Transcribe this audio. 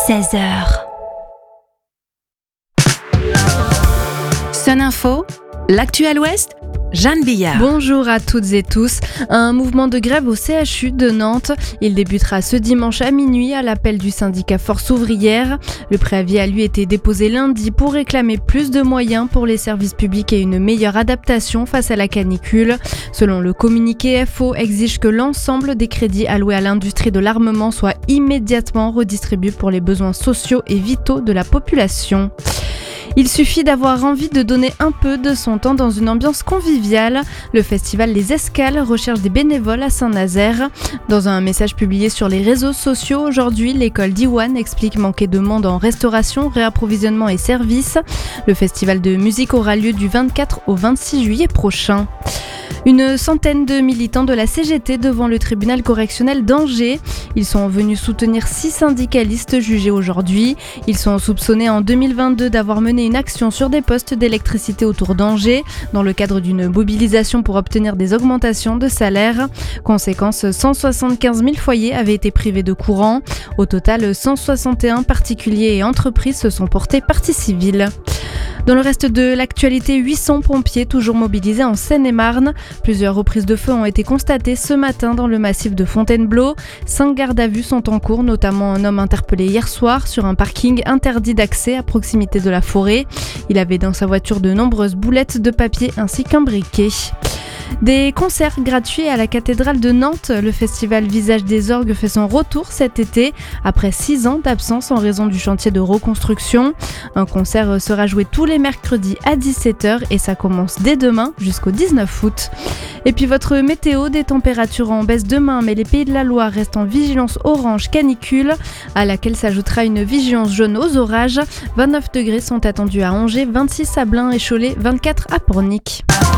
16h. Sun Info, l'actu à l'Ouest, Jeanne Billard. Bonjour à toutes et tous. Un mouvement de grève au CHU de Nantes. Il débutera ce dimanche à minuit à l'appel du syndicat Force ouvrière. Le préavis a lui été déposé lundi pour réclamer plus de moyens pour les services publics et une meilleure adaptation face à la canicule. Selon le communiqué, FO exige que l'ensemble des crédits alloués à l'industrie de l'armement soient immédiatement redistribués pour les besoins sociaux et vitaux de la population. Il suffit d'avoir envie de donner un peu de son temps dans une ambiance conviviale. Le festival Les Escales recherche des bénévoles à Saint-Nazaire. Dans un message publié sur les réseaux sociaux aujourd'hui, l'école d'Iwan explique manquer de monde en restauration, réapprovisionnement et services. Le festival de musique aura lieu du 24 au 26 juillet prochain. Une centaine de militants de la CGT devant le tribunal correctionnel d'Angers. Ils sont venus soutenir 6 syndicalistes jugés aujourd'hui. Ils sont soupçonnés en 2022 d'avoir mené une action sur des postes d'électricité autour d'Angers dans le cadre d'une mobilisation pour obtenir des augmentations de salaire. Conséquence, 175 000 foyers avaient été privés de courant. Au total, 161 particuliers et entreprises se sont portés partie civile. Dans le reste de l'actualité, 800 pompiers toujours mobilisés en Seine-et-Marne. Plusieurs reprises de feu ont été constatées ce matin dans le massif de Fontainebleau. 5 gardes à vue sont en cours, notamment un homme interpellé hier soir sur un parking interdit d'accès à proximité de la forêt. Il avait dans sa voiture de nombreuses boulettes de papier ainsi qu'un briquet. Des concerts gratuits à la cathédrale de Nantes. Le festival Visage des Orgues fait son retour cet été, après 6 ans d'absence en raison du chantier de reconstruction. Un concert sera joué tous les mercredis à 17h et ça commence dès demain jusqu'au 19 août. Et puis votre météo, des températures en baisse demain, mais les Pays de la Loire restent en vigilance orange canicule, à laquelle s'ajoutera une vigilance jaune aux orages. 29 degrés sont attendus à Angers, 26 à Blain et Cholet, 24 à Pornic.